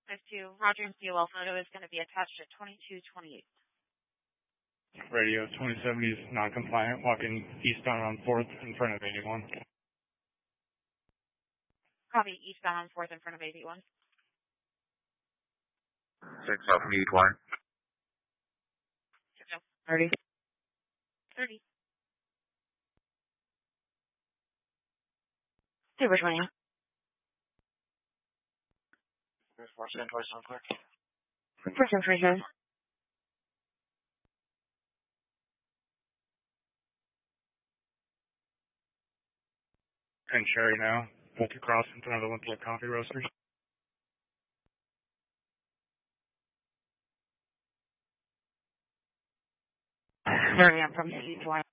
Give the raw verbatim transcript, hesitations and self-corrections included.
five two, Roger and C O L photo is going to be attached at twenty-two twenty-eight. Radio twenty seventy is non-compliant, walking eastbound on fourth in front of eighty-one. Copy, eastbound on fourth in front of eighty-one. six off need one. six oh. thirty. thirty. Super twenty. There's four cent twice on clear. First information. And Sherry now, walk across in front of the Olympia Coffee Roasters. Sherry, I'm from East one.